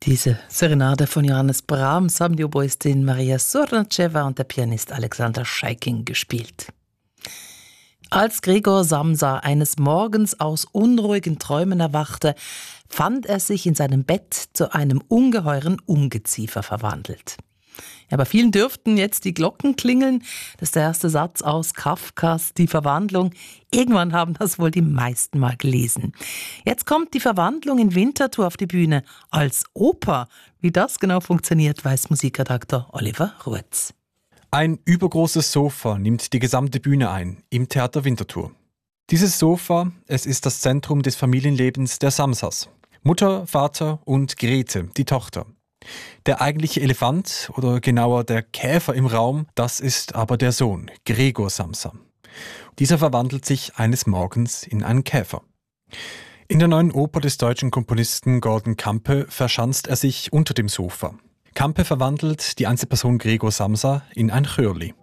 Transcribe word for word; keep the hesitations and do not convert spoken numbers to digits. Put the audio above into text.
Diese Serenade von Johannes Brahms haben die Oboistin Maria Sornatscheva und der Pianist Alexander Scheiking gespielt. Als Gregor Samsa eines Morgens aus unruhigen Träumen erwachte, fand er sich in seinem Bett zu einem ungeheuren Ungeziefer verwandelt. Ja, bei vielen dürften jetzt die Glocken klingeln. Das ist der erste Satz aus Kafkas Die Verwandlung. Irgendwann haben das wohl die meisten mal gelesen. Jetzt kommt die Verwandlung in Winterthur auf die Bühne als Oper. Wie das genau funktioniert, weiß Musikredakteur Oliver Ruetz. Ein übergroßes Sofa nimmt die gesamte Bühne ein, im Theater Winterthur. Dieses Sofa, es ist das Zentrum des Familienlebens der Samsas. Mutter, Vater und Grete, die Tochter. Der eigentliche Elefant, oder genauer der Käfer im Raum, das ist aber der Sohn, Gregor Samsa. Dieser verwandelt sich eines Morgens in einen Käfer. In der neuen Oper des deutschen Komponisten Gordon Campe verschanzt er sich unter dem Sofa. Campe verwandelt die Einzelperson Gregor Samsa in ein Chörli.